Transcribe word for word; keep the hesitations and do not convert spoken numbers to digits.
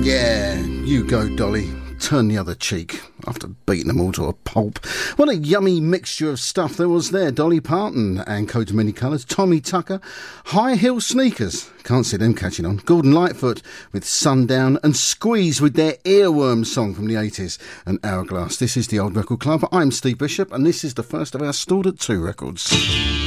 Yeah, you go, Dolly. Turn the other cheek after beating them all to a pulp. What a yummy mixture of stuff there was there. Dolly Parton and Coat of Many Colours, Tommy Tucker, High Heel Sneakers, can't see them catching on, Gordon Lightfoot with Sundown, and Squeeze with their Earworm song from the eighties, and Hourglass. This is the Old Record Club. I'm Steve Bishop, and this is the first of our Stored at Two records.